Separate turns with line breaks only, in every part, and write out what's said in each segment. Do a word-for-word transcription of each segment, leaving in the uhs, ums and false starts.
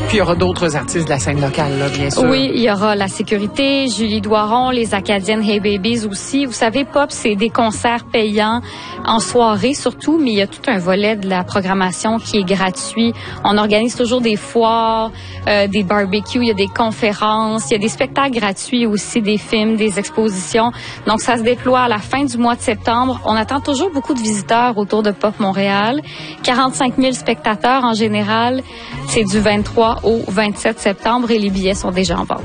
Puis il y aura d'autres artistes de la scène locale, là, bien sûr.
Oui, il y aura La Sécurité, Julie Doiron, les Acadiennes Hey Babies aussi. Vous savez, Pop, c'est des concerts payants en soirée surtout, mais il y a tout un volet de la programmation qui est gratuit. On organise toujours des foires, euh, des barbecues, il y a des conférences, il y a des spectacles gratuits aussi, des films, des expositions. Donc, ça se déploie à la fin du mois de septembre. On attend toujours beaucoup de visiteurs autour de Pop Montréal. quarante-cinq mille spectateurs en général. C'est du vingt-trois au vingt-sept septembre et les billets sont déjà en vente.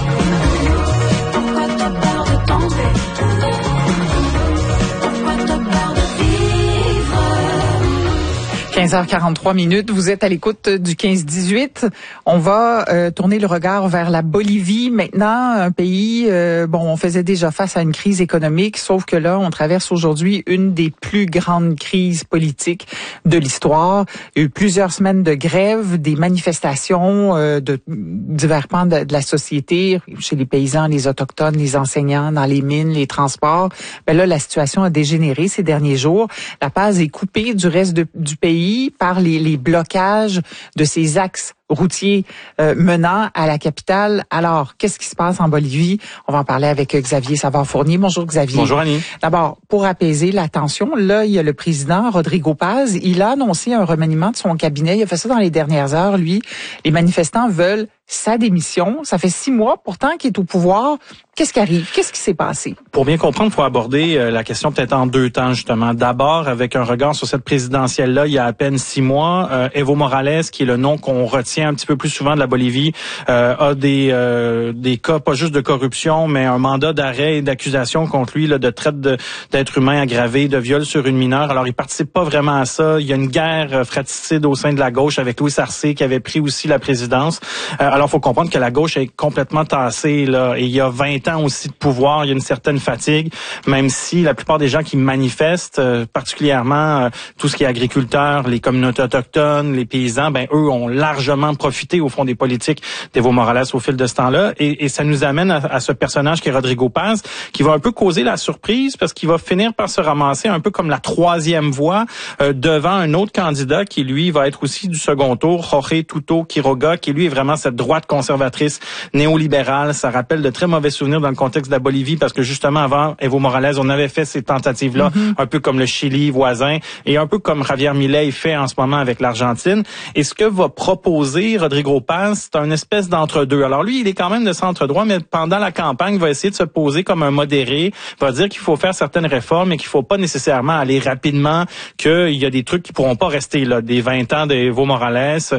quinze heures quarante-trois minutes, vous êtes à l'écoute du quinze dix-huit. On va euh, tourner le regard vers la Bolivie maintenant, un pays, euh, bon, on faisait déjà face à une crise économique, sauf que là, on traverse aujourd'hui une des plus grandes crises politiques de l'histoire. Il y a eu plusieurs semaines de grève, des manifestations euh, de divers pans de, de la société, chez les paysans, les autochtones, les enseignants, dans les mines, les transports. Ben là, la situation a dégénéré ces derniers jours. La Paz est coupée du reste de, du pays par les, les blocages de ces axes routiers euh, menant à la capitale. Alors, qu'est-ce qui se passe en Bolivie? On va en parler avec Xavier Savard-Fournier. Bonjour Xavier.
Bonjour Annie.
D'abord, pour apaiser la tension, là, il y a le président Rodrigo Paz. Il a annoncé un remaniement de son cabinet. Il a fait ça dans les dernières heures, lui. Les manifestants veulent sa démission. Ça fait six mois pourtant qu'il est au pouvoir. Qu'est-ce qui arrive? Qu'est-ce qui s'est passé?
Pour bien comprendre, il faut aborder euh, la question peut-être en deux temps, justement. D'abord, avec un regard sur cette présidentielle-là, il y a à peine six mois, euh, Evo Morales, qui est le nom qu'on retient un petit peu plus souvent de la Bolivie, euh, a des euh, des cas, pas juste de corruption, mais un mandat d'arrêt et d'accusation contre lui là, de traite de, d'êtres humains aggravés, de viol sur une mineure. Alors, il participe pas vraiment à ça. Il y a une guerre fratricide au sein de la gauche avec Luis Arce, qui avait pris aussi la présidence. Euh, alors, il faut comprendre que la gauche est complètement tassée, là, et il y a vingt ans aussi de pouvoir, il y a une certaine fatigue, même si la plupart des gens qui manifestent, euh, particulièrement euh, tout ce qui est agriculteurs, les communautés autochtones, les paysans, ben eux ont largement profité au fond des politiques d'Evo Morales au fil de ce temps-là, et, et ça nous amène à, à ce personnage qui est Rodrigo Paz, qui va un peu causer la surprise parce qu'il va finir par se ramasser un peu comme la troisième voie euh, devant un autre candidat qui lui va être aussi du second tour, Jorge Tuto Quiroga, qui lui est vraiment cette droite conservatrice néolibérale. Ça rappelle de très mauvais souvenirs dans le contexte de la Bolivie parce que justement avant Evo Morales, on avait fait ces tentatives-là, mm-hmm. un peu comme le Chili voisin et un peu comme Javier Milei fait en ce moment avec l'Argentine. Et ce que va proposer Rodrigo Paz, c'est un espèce d'entre-deux. Alors lui, il est quand même de centre-droit, mais pendant la campagne, il va essayer de se poser comme un modéré, va dire qu'il faut faire certaines réformes et qu'il faut pas nécessairement aller rapidement, qu'il y a des trucs qui pourront pas rester là, des vingt ans d'Evo Morales.